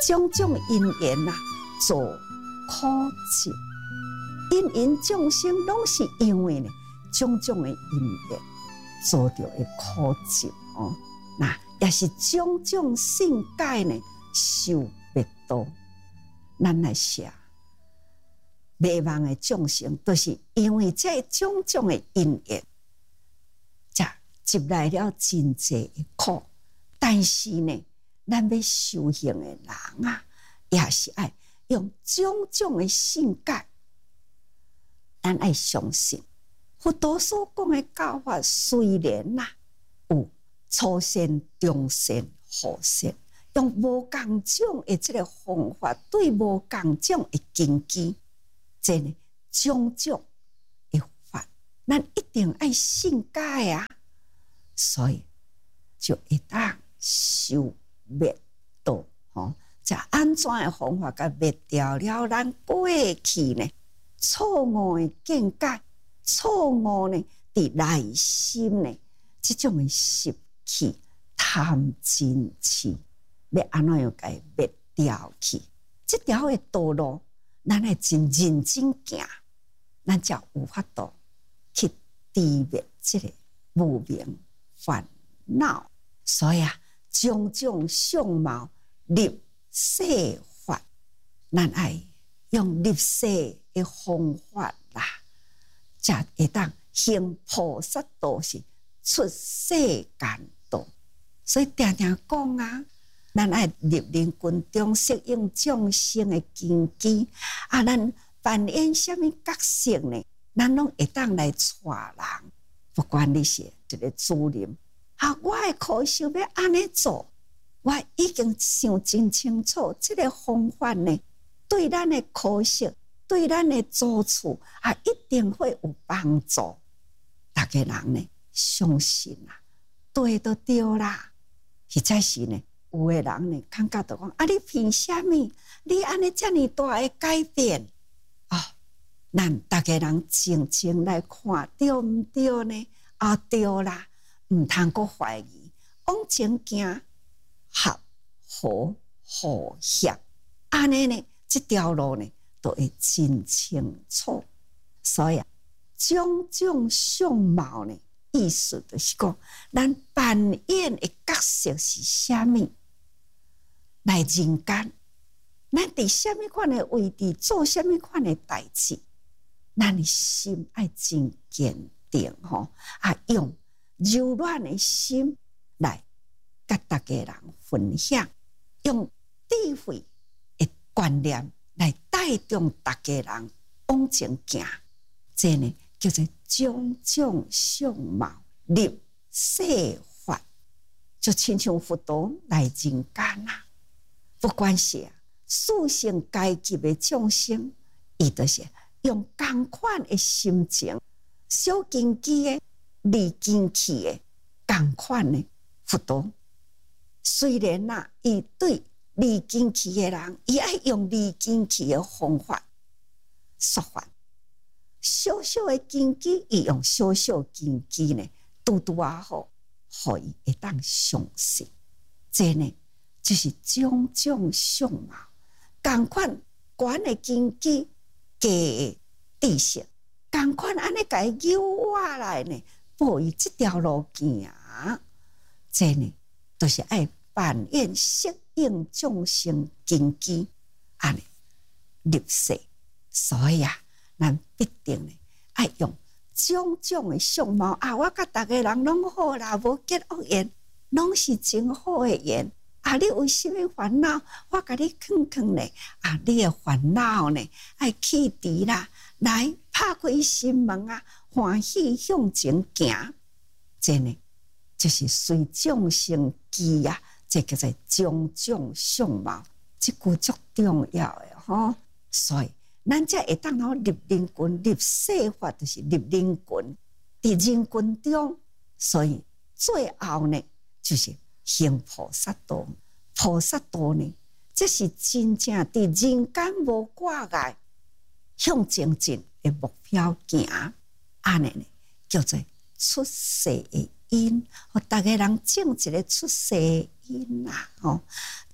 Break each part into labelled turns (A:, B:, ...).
A: 种种因缘啊，做苦集，因缘众生拢是因为呢种种的因缘做到的苦集哦。那也是种种性界呢受灭道。咱来写灭亡的众生，都是因为这种种的因缘，才接来了真济的苦。但是呢，咱要修行的人啊，也是爱用种种的性格，咱爱相信佛陀所讲的教法，虽然有初善、中善、后善，用无共种的这个方法，对无共种的根基，这呢种种的法，咱一定爱信解啊，所以就会当修灭道吼。这安怎的方法，甲灭掉了咱过去呢错误的见解，错误呢伫内心呢这种的习气、贪嗔痴，要安怎样甲伊灭掉去？这条的道路，咱要真认真行，咱才有法度去治灭这个无明烦恼。所以种种相貌入世法，咱爱用入世的方法啦，才会当行菩萨道，是出世间道。所以常常讲啊，咱爱入人群中，适应众生的根基啊。咱扮演什么角色呢？咱拢会当来带人，不管你是一个主任啊，我的科想要安尼做，我已经想真清楚，这个方法呢，对咱的科学，对咱的做处啊，一定会有帮助。大家人呢，相信啦，对就对啦。实在是呢，有的人呢，感觉到讲啊，你凭什么？你安尼这么大的改变啊？咱大家人静静来看，对唔对呢？啊，对啦，唔通阁怀疑，往前行，合和和谐，安尼呢，这条路呢，都会真清楚。所以种种相貌呢，意思就是讲，咱扮演的角色是啥物？来人间，咱伫啥物款的位置做啥物款的代志，咱的心爱真坚定吼啊！用柔软的心来甲大家人分享，用智慧的观念来带动大家人往前行，这呢叫做种种相貌入世法，就亲像佛陀来人间啊。不管是四圣阶级的众生，伊就是用同款的心情，小根基的、离根器的同款的佛陀。虽然伊对离根器的人，伊爱用离根器的方法说法，小小的根基，伊用小小根基呢，拄拄啊好，互伊会当相信。这呢，就是种种相貌，同款悬的根基，低的知识，同款安尼甲伊诱我来呢，步伊这条路行。这呢，都是爱扮演适应众生根基，安尼入世。所以咱必定呢，爱用种种的相貌啊！我甲大家人拢好啦，无结恶缘，拢是真好的缘。啊！你有什么烦恼？我甲你劝呢。啊！你的烦恼呢，爱去除啦，来拍开心门啊，欢喜向前行。这呢，就是随众生机啊，这叫做种种相貌。这句足重要的吼。所以，咱才会当入人群，入世法，就是入人群，伫人群中。所以最后呢，就是行菩萨道。菩萨道呢，这是真正伫人间无挂碍，向前进的目标行。安尼呢，叫做出世的因。互大家人种一个出世的因啦，吼，伊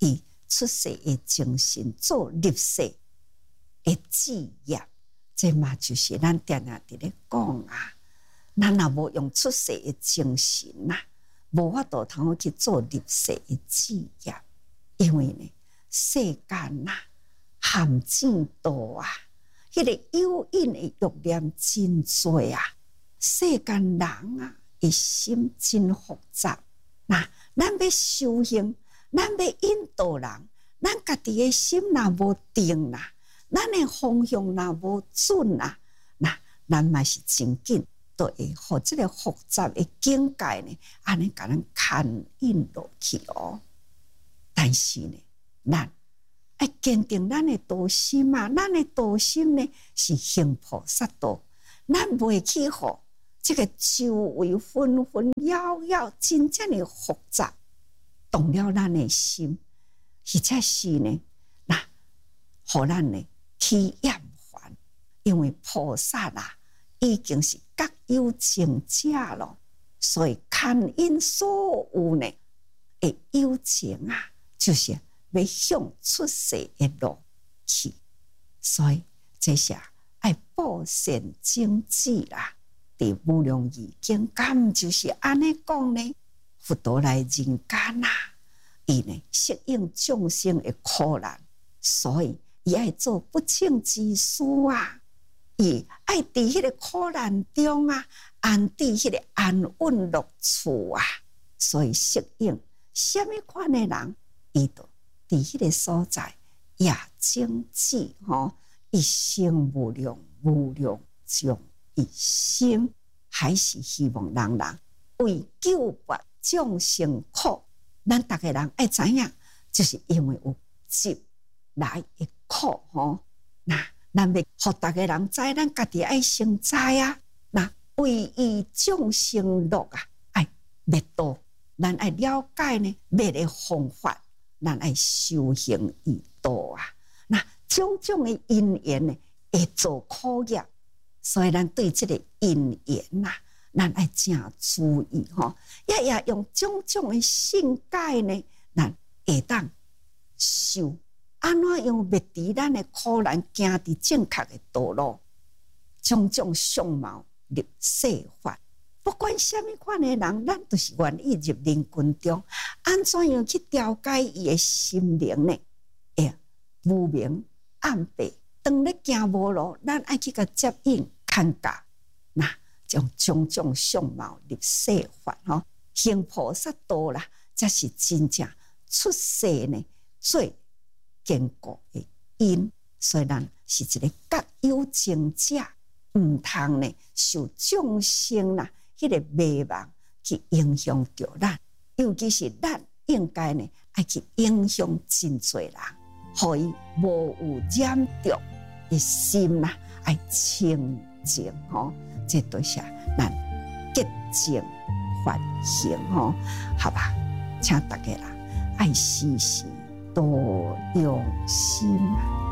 A: 出世的精神做入世的志业，这嘛就是咱常常伫咧讲啊。咱若无用出世的精神呐，无法度通去做入世的志业，因为呢，世间呐陷阱多啊，迄个有瘾的欲念真多啊，世间人啊的心真复杂。那咱要修行，咱要引導人，咱家己的心若无定啦，咱的方向若无準啦，那咱嘛是真緊都會互這個複雜的境界呢，安尼甲咱牽引落去哦。但是呢，咱要堅定咱的道心啊，咱的道心呢是行菩薩道，咱袂去互這個周圍紛紛擾擾，真正的複雜，動了咱的心，而且是呢，那互咱呢起厭煩，因為菩薩啊已經是覺有情者咯，所以牽引所有呢的有情啊，就是要向出世的路去，所以這是愛報善經志啦。在無量義經，咁就是安尼講呢，佛陀來人間啊，伊呢適應眾生的苦難，所以伊愛做不淨之事啊，伊愛佇迄個苦難中啊，安佇迄個安穩樂處啊，所以適應什麼款的人，伊就佇迄個所在也精致吼，一生無量無量眾。一心還是希望人人為救拔眾生苦，咱大家人愛知影，就是因為有執來的苦吼。那咱要互大家人知，咱家己愛先知啊。那為伊眾生樂啊，愛滅道，咱愛了解呢滅的方法，咱愛修行以道啊。那種種的因緣呢，會做苦業。所以咱對這個因緣呐，咱愛正注意吼，也用種種的性解呢，咱會當修，安怎樣滅除咱的苦難，行佇正確的道路，種種相貌入世法。不管什麼款的人，咱都是願意入人群中，安怎樣去調解伊的心靈呢？無明暗白。當咧行無路，咱愛去甲接應牽架，那將種種相貌入世法吼，行菩薩道啦，才是真正出世呢最堅固的因。所以咱是一個覺有情者，毋通呢受眾生啦迄個迷茫去影響着咱，尤其是咱應該呢愛去影響真濟人，互伊無有染着。的心啦，愛清淨吼，這都是咱潔淨反省吼，好吧？請大家啦，愛時時多用心。